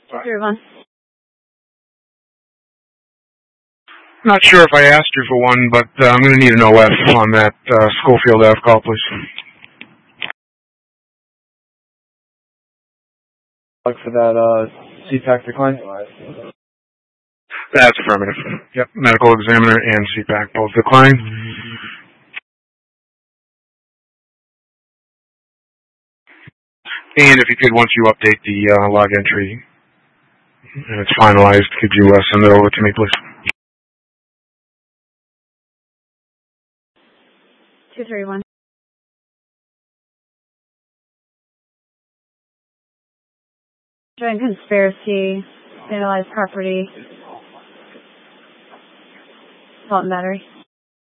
231. Not sure if I asked you for one, but I'm going to need an OS on that Schofield Ave call, please. Look for that CPAC decline? That's affirmative. Yep, medical examiner and CPAC both decline. And if you could, once you update the log entry and it's finalized, could you send it over to me, please? 231. Joint conspiracy, vandalized property, assault and battery.